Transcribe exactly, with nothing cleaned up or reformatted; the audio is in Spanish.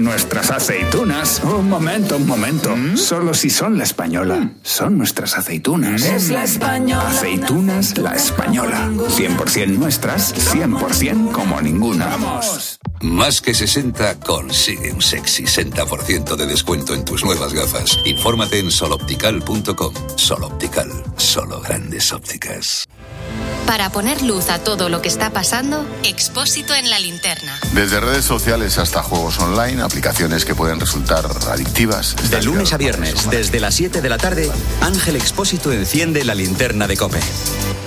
nuestras aceitunas. Un momento, un momento. ¿Mm? Solo si son La Española. ¿Mm? Son nuestras aceitunas. Es La Española. Aceitunas La Española. cien por ciento nuestras, cien por ciento como ninguna. ¡Vamos! Más que sesenta consigue un sexy sesenta por ciento de descuento en tus nuevas gafas. Infórmate en soloptical punto com. Soloptical, solo grandes ópticas. Para poner luz a todo lo que está pasando, Expósito en la linterna. Desde redes sociales hasta juegos online, aplicaciones que pueden resultar adictivas. De lunes a viernes, desde las siete de la tarde, Ángel Expósito enciende la linterna de COPE.